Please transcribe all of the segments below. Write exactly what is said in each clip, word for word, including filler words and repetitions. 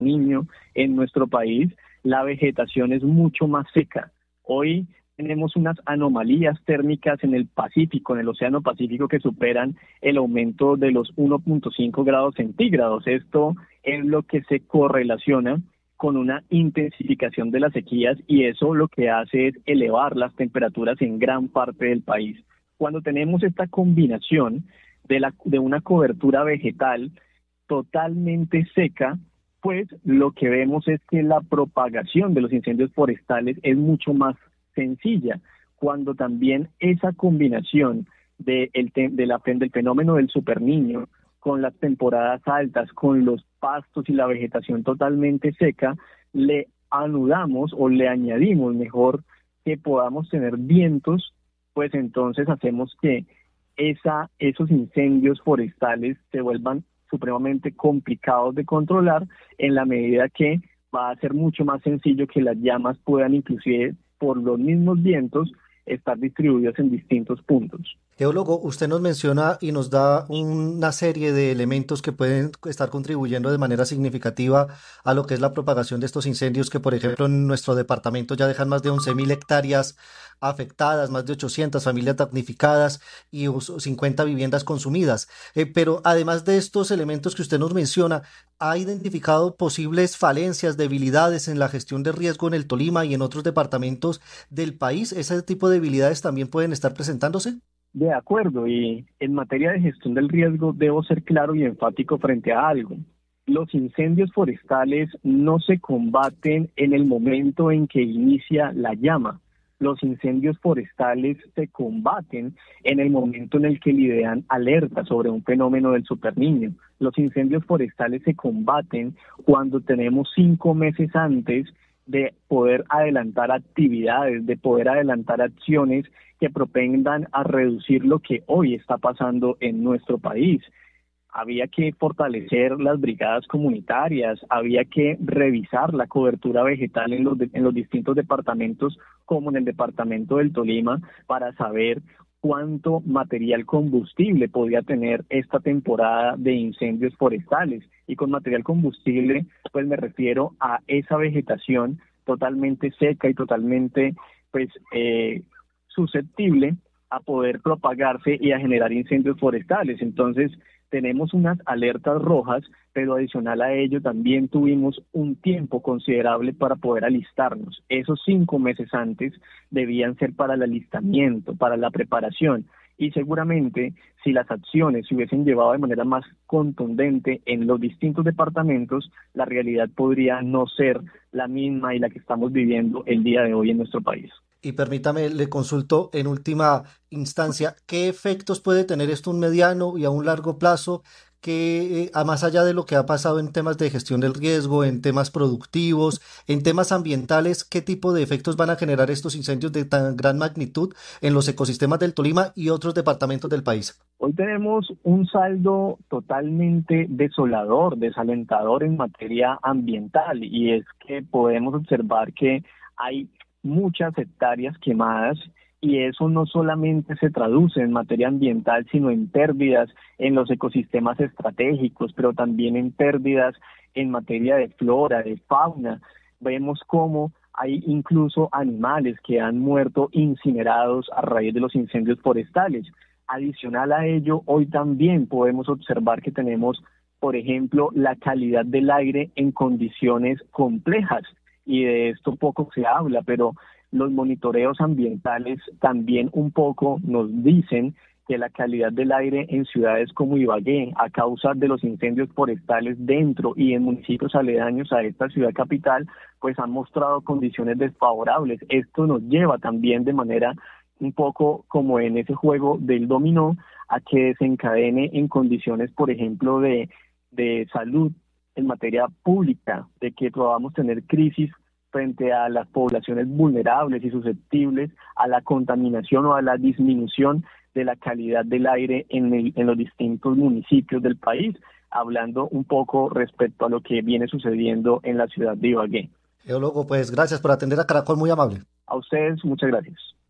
Niño en nuestro país, la vegetación es mucho más seca. Hoy tenemos unas anomalías térmicas en el Pacífico, en el Océano Pacífico, que superan el aumento de los uno punto cinco grados centígrados. Esto es lo que se correlaciona con una intensificación de las sequías y eso lo que hace es elevar las temperaturas en gran parte del país. Cuando tenemos esta combinación de, la, de una cobertura vegetal totalmente seca, pues lo que vemos es que la propagación de los incendios forestales es mucho más sencilla, cuando también esa combinación de el de la, del fenómeno del superniño con las temporadas altas, con los pastos y la vegetación totalmente seca, le anudamos o le añadimos mejor que podamos tener vientos, pues entonces hacemos que esa, esos incendios forestales se vuelvan supremamente complicados de controlar en la medida que va a ser mucho más sencillo que las llamas puedan inclusive por los mismos vientos estar distribuidas en distintos puntos. Geólogo, usted nos menciona y nos da una serie de elementos que pueden estar contribuyendo de manera significativa a lo que es la propagación de estos incendios que, por ejemplo, en nuestro departamento ya dejan más de once mil hectáreas afectadas, más de ochocientas familias damnificadas y cincuenta viviendas consumidas. Eh, pero además de estos elementos que usted nos menciona, ¿ha identificado posibles falencias, debilidades en la gestión de riesgo en el Tolima y en otros departamentos del país? ¿Ese tipo de debilidades también pueden estar presentándose? De acuerdo, y en materia de gestión del riesgo debo ser claro y enfático frente a algo. Los incendios forestales no se combaten en el momento en que inicia la llama. Los incendios forestales se combaten en el momento en el que lideran alerta sobre un fenómeno del superniño. Los incendios forestales se combaten cuando tenemos cinco meses antes de poder adelantar actividades, de poder adelantar acciones que propendan a reducir lo que hoy está pasando en nuestro país. Había que fortalecer las brigadas comunitarias, había que revisar la cobertura vegetal en los, de, en los distintos departamentos, como en el departamento del Tolima, para saber cuánto material combustible podía tener esta temporada de incendios forestales. Y con material combustible, pues me refiero a esa vegetación totalmente seca y totalmente, pues, eh, susceptible a poder propagarse y a generar incendios forestales. Entonces, tenemos unas alertas rojas, pero adicional a ello también tuvimos un tiempo considerable para poder alistarnos. Esos cinco meses antes debían ser para el alistamiento, para la preparación. Y seguramente si las acciones se hubiesen llevado de manera más contundente en los distintos departamentos, la realidad podría no ser la misma y la que estamos viviendo el día de hoy en nuestro país. Y permítame, le consulto en última instancia, ¿qué efectos puede tener esto a un mediano y a un largo plazo? Que eh, a más allá de lo que ha pasado en temas de gestión del riesgo, en temas productivos, en temas ambientales, ¿qué tipo de efectos van a generar estos incendios de tan gran magnitud en los ecosistemas del Tolima y otros departamentos del país? Hoy tenemos un saldo totalmente desolador, desalentador en materia ambiental, y es que podemos observar que hay muchas hectáreas quemadas y eso no solamente se traduce en materia ambiental, sino en pérdidas en los ecosistemas estratégicos, pero también en pérdidas en materia de flora, de fauna. Vemos cómo hay incluso animales que han muerto incinerados a raíz de los incendios forestales. Adicional a ello, hoy también podemos observar que tenemos, por ejemplo, la calidad del aire en condiciones complejas, y de esto poco se habla, pero los monitoreos ambientales también un poco nos dicen que la calidad del aire en ciudades como Ibagué, a causa de los incendios forestales dentro y en municipios aledaños a esta ciudad capital, pues han mostrado condiciones desfavorables. Esto nos lleva también de manera un poco como en ese juego del dominó a que desencadene en condiciones, por ejemplo, de, de salud en materia pública, de que podamos tener crisis frente a las poblaciones vulnerables y susceptibles a la contaminación o a la disminución de la calidad del aire en, el, en los distintos municipios del país, hablando un poco respecto a lo que viene sucediendo en la ciudad de Ibagué. Geólogo, pues gracias por atender a Caracol, muy amable. A ustedes, muchas gracias.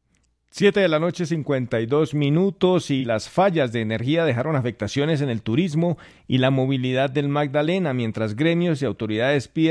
Siete de la noche, cincuenta y dos minutos, y las fallas de energía dejaron afectaciones en el turismo y la movilidad del Magdalena, mientras gremios y autoridades piden